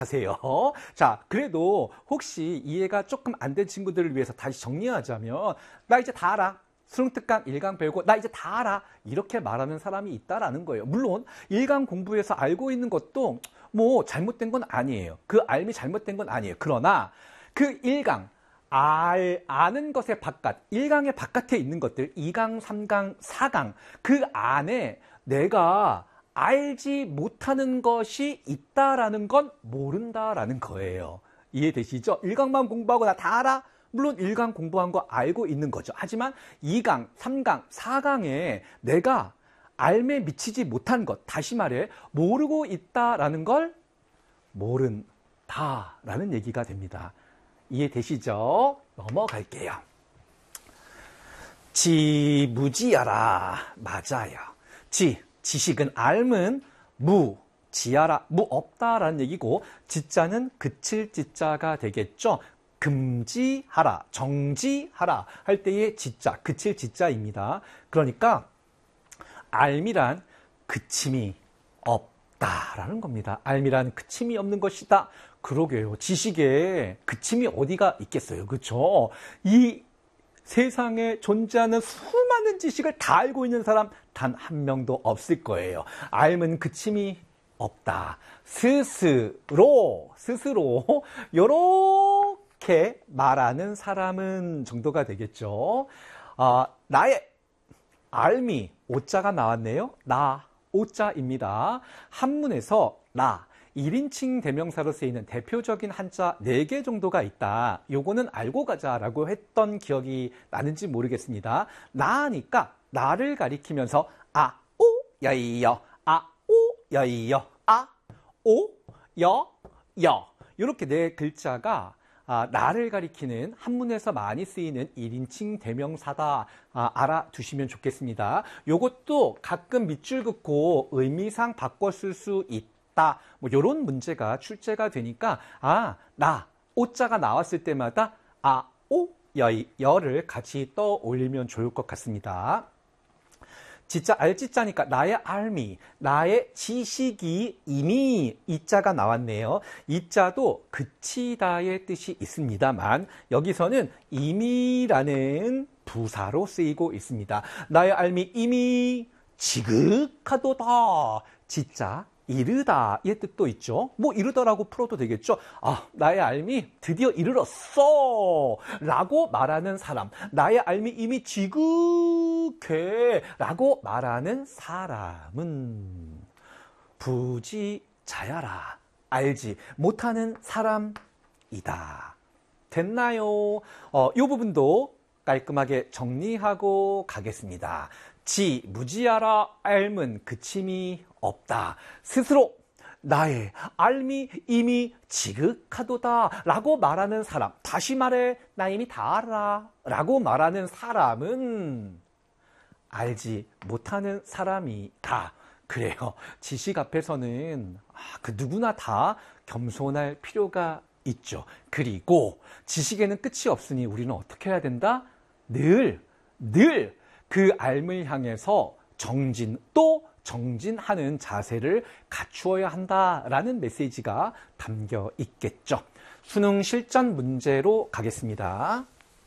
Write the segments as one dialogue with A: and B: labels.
A: 하세요. 자, 그래도 혹시 이해가 조금 안 된 친구들을 위해서 다시 정리하자면 나 이제 다 알아. 수능특강 1강 배우고 나 이제 다 알아. 이렇게 말하는 사람이 있다라는 거예요. 물론 1강 공부해서 알고 있는 것도 뭐 잘못된 건 아니에요. 그 알미 잘못된 건 아니에요. 그러나 그 1강 아는 것의 바깥, 1강의 바깥에 있는 것들 2강, 3강, 4강 그 안에 내가 알지 못하는 것이 있다라는 건 모른다라는 거예요. 이해되시죠? 1강만 공부하고 나 다 알아? 물론 1강 공부한 거 알고 있는 거죠. 하지만 2강, 3강, 4강에 내가 알매 미치지 못한 것, 다시 말해 모르고 있다라는 걸 모른다라는 얘기가 됩니다. 이해되시죠? 넘어갈게요. 지무지하라. 맞아요. 지식은 알은 지하라, 없다라는 얘기고 지자는 그칠 지자가 되겠죠. 금지하라, 정지하라 할 때의 지자, 그칠 지자입니다. 그러니까 알미란 그침이 없다라는 겁니다. 알미란 그침이 없는 것이다. 그러게요. 지식에 그침이 어디가 있겠어요. 그렇죠? 이 세상에 존재하는 수많은 지식을 다 알고 있는 사람 단 한 명도 없을 거예요. 알면 그침이 없다. 스스로 이렇게 말하는 사람은 정도가 되겠죠. 나의 알미 오자가 나왔네요. 나 오자입니다. 한문에서 나 1인칭 대명사로 쓰이는 대표적인 한자 4개 정도가 있다. 요거는 알고 가자라고 했던 기억이 나는지 모르겠습니다. 나니까 나를 가리키면서 오, 여이여, 오, 여이여, 오, 여. 이렇게 4글자가 나를 가리키는 한문에서 많이 쓰이는 1인칭 대명사다. 알아두시면 좋겠습니다. 요것도 가끔 밑줄 긋고 의미상 바꿔 쓸 수 있다. 뭐 이런 문제가 출제가 되니까 나 오자가 나왔을 때마다 오, 여를 같이 떠올리면 좋을 것 같습니다. 지자 알지자니까 나의 알미, 나의 지식이 이미 이자가 나왔네요. 이자도 그치다의 뜻이 있습니다만 여기서는 이미라는 부사로 쓰이고 있습니다. 나의 알미 이미 지극하도다. 지자 이르다의 뜻도 있죠. 뭐 이르다라고 풀어도 되겠죠. 나의 알미 드디어 이르렀어 라고 말하는 사람, 나의 알미 이미 지극해 라고 말하는 사람은 부지자야라. 알지 못하는 사람이다. 됐나요? 이 부분도 깔끔하게 정리하고 가겠습니다. 무지하라. 알면 그침이 없다. 스스로 나의 알미 이미 지극하도다 라고 말하는 사람, 다시 말해 나 이미 다 알아 라고 말하는 사람은 알지 못하는 사람이다. 그래요. 지식 앞에서는 그 누구나 다 겸손할 필요가 있죠. 그리고 지식에는 끝이 없으니 우리는 어떻게 해야 된다? 늘 그 알을 향해서 정진하는 자세를 갖추어야 한다라는 메시지가 담겨 있겠죠. 수능 실전 문제로 가겠습니다.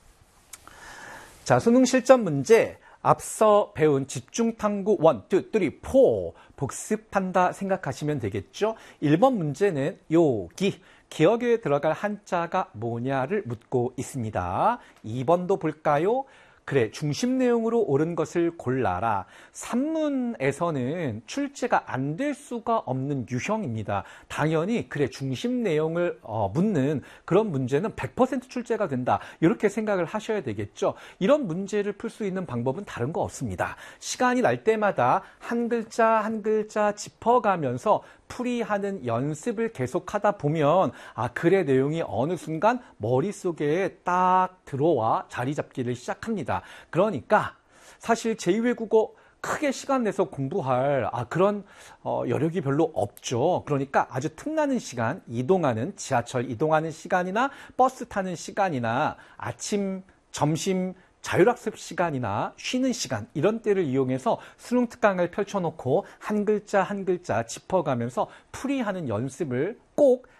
A: 자, 수능 실전 문제 앞서 배운 집중탐구 1, 2, 3, 4 복습한다 생각하시면 되겠죠. 1번 문제는 여기 기억에 들어갈 한자가 뭐냐를 묻고 있습니다. 2번도 볼까요? 그래, 중심 내용으로 옳은 것을 골라라. 산문에서는 출제가 안 될 수가 없는 유형입니다. 당연히 그래, 중심 내용을 묻는 그런 문제는 100% 출제가 된다. 이렇게 생각을 하셔야 되겠죠. 이런 문제를 풀 수 있는 방법은 다른 거 없습니다. 시간이 날 때마다 한 글자 한 글자 짚어가면서 풀이하는 연습을 계속하다 보면 글의 내용이 어느 순간 머릿속에 딱 들어와 자리 잡기를 시작합니다. 그러니까 사실 제2외국어 크게 시간 내서 공부할 그런 여력이 별로 없죠. 그러니까 아주 틈나는 시간, 이동하는 지하철 이동하는 시간이나 버스 타는 시간이나 아침, 점심 자율학습 시간이나 쉬는 시간 이런 때를 이용해서 수능 특강을 펼쳐놓고 한 글자 한 글자 짚어가면서 풀이하는 연습을 꼭